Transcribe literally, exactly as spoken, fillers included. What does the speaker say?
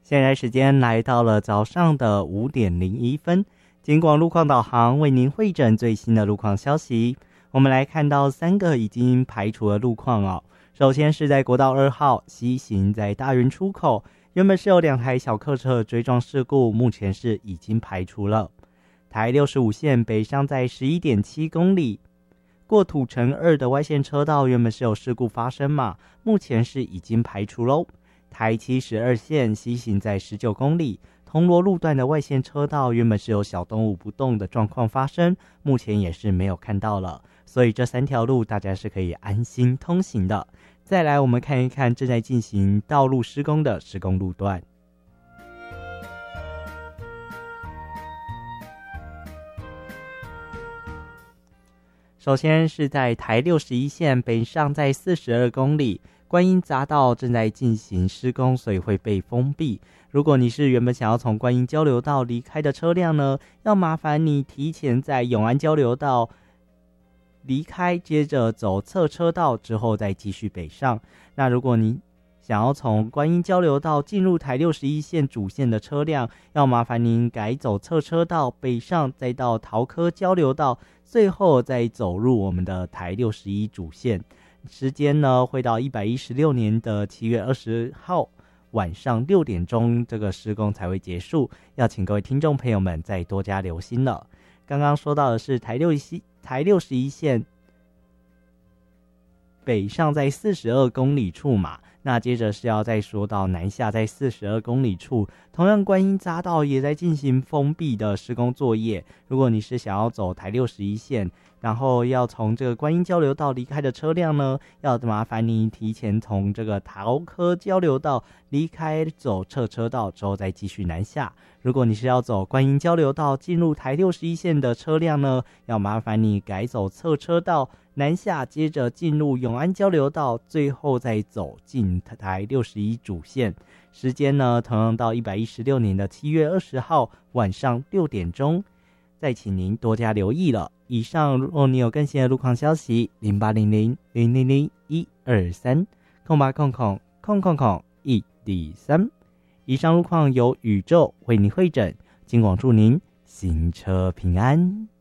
现在时间来到了早上的五点零一分，金广路况导航为您汇整最新的路况消息。我们来看到三个已经排除的路况哦。首先是在国道二号西行，在大园出口，原本是有两台小客车追撞事故，目前是已经排除了。台六十五线北上在 十一点七公里，过土城二的外线车道原本是有事故发生嘛，目前是已经排除喽。台七十二线西行在十九公里，铜锣路段的外线车道原本是有小动物不动的状况发生，目前也是没有看到了，所以这三条路大家是可以安心通行的。再来我们看一看正在进行道路施工的施工路段。首先是在台六十一线北上在四十二公里，观音匝道正在进行施工，所以会被封闭。如果你是原本想要从观音交流道离开的车辆呢，要麻烦你提前在永安交流道离开，接着走侧车道之后再继续北上。那如果你想要从观音交流道进入台六十一线主线的车辆，要麻烦您改走侧车道北上，再到桃科交流道，最后再走入我们的台六十一主线。时间呢会到一百一十六年的七月二十号晚上六点钟，这个施工才会结束，要请各位听众朋友们再多加留心了。刚刚说到的是台六十台六十一线北上在四十二公里处嘛，那接着是要再说到南下在四十二公里处，同样观音匝道也在进行封闭的施工作业。如果你是想要走台六十一线，然后要从这个观音交流道离开的车辆呢，要麻烦你提前从这个桃科交流道离开，走侧车道之后再继续南下。如果你是要走观音交流道进入台六十一线的车辆呢，要麻烦你改走侧车道南下，接着进入永安交流道，最后再走进台六十一主线。时间呢同样到一百一十六年的七月二十号晚上六点钟，再请您多加留意了。以上如果你有更新的路况消息，零八零零零零零一二三空八空空空空空一第三。以上路况由宇宙为您汇整，今广祝您行车平安。